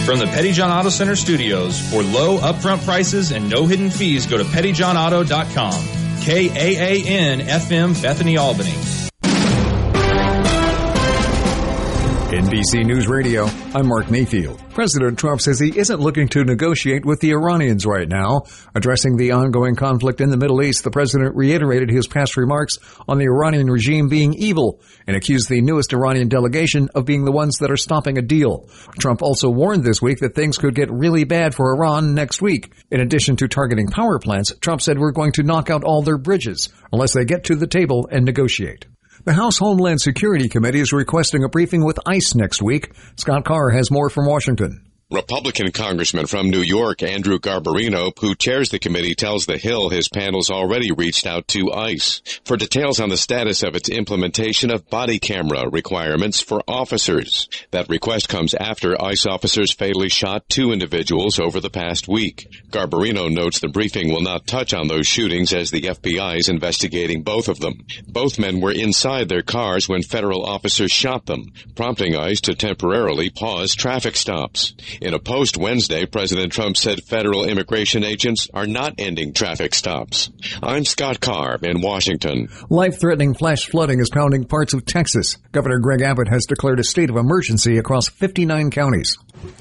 From the Pettyjohn Auto Center studios, for low upfront prices and no hidden fees, go to pettyjohnauto.com. KAAN FM, Bethany, Albany. NBC News Radio, I'm Mark Mayfield. President Trump says he isn't looking to negotiate with the Iranians right now. Addressing the ongoing conflict in the Middle East, the president reiterated his past remarks on the Iranian regime being evil and accused the newest Iranian delegation of being the ones that are stopping a deal. Trump also warned this week that things could get really bad for Iran next week. In addition to targeting power plants, Trump said we're going to knock out all their bridges unless they get to the table and negotiate. The House Homeland Security Committee is requesting a briefing with ICE next week. Scott Carr has more from Washington. Republican Congressman from New York, Andrew Garbarino, who chairs the committee, tells The Hill his panel's already reached out to ICE for details on the status of its implementation of body camera requirements for officers. That request comes after ICE officers fatally shot 2 individuals over the past week. Garbarino notes the briefing will not touch on those shootings as the FBI is investigating both of them. Both men were inside their cars when federal officers shot them, prompting ICE to temporarily pause traffic stops. In a post Wednesday, President Trump said federal immigration agents are not ending traffic stops. I'm Scott Carr in Washington. Life-threatening flash flooding is pounding parts of Texas. Governor Greg Abbott has declared a state of emergency across 59 counties.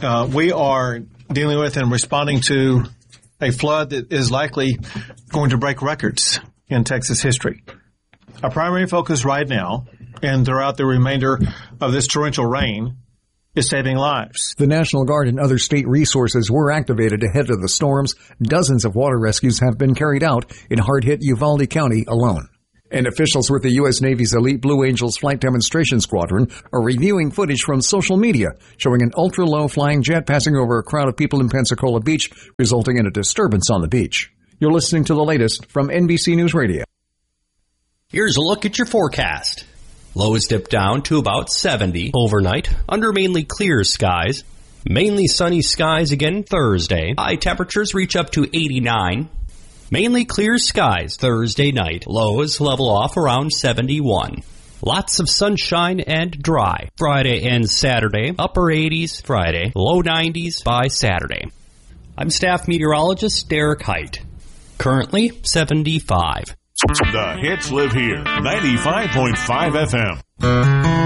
We are dealing with and responding to a flood that is likely going to break records in Texas history. Our primary focus right now and throughout the remainder of this torrential rain is saving lives. The National Guard and other state resources were activated ahead of the storms. Dozens of water rescues have been carried out in hard-hit Uvalde County alone. And officials with the U.S. Navy's elite Blue Angels flight demonstration squadron are reviewing footage from social media showing an ultra-low flying jet passing over a crowd of people in Pensacola Beach, resulting in a disturbance on the beach. You're listening to the latest from NBC News Radio. Here's a look at your forecast. Lows dip down to about 70 overnight under mainly clear skies. Mainly sunny skies again Thursday. High temperatures reach up to 89. Mainly clear skies Thursday night. Lows level off around 71. Lots of sunshine and dry. Friday and Saturday. Upper 80s Friday. Low 90s by Saturday. I'm staff meteorologist Derek Height. Currently 75. The hits live here. 95.5 FM.